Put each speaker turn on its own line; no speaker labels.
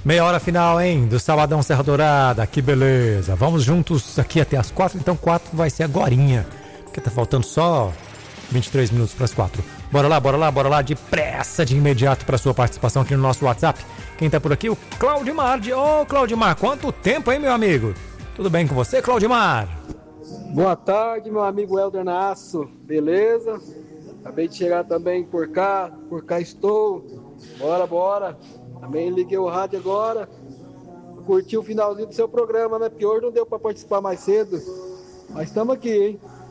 Meia hora final, hein? Do Sabadão Serra Dourada. Que beleza. Vamos juntos aqui até as 4. Então 4 vai ser agorinha. Porque tá faltando só 23 minutos para as 4. Bora lá, depressa, de imediato para sua participação aqui no nosso WhatsApp. Quem tá por aqui? O Claudimar. Ô, Claudimar, quanto tempo, hein, meu amigo? Tudo bem com você, Claudimar?
Boa tarde, meu amigo Helder Nasso. Beleza? Acabei de chegar também por cá estou. Bora. Também liguei o rádio agora. Curti o finalzinho do seu programa, né? Porque hoje não deu para participar mais cedo. Mas estamos aqui, hein?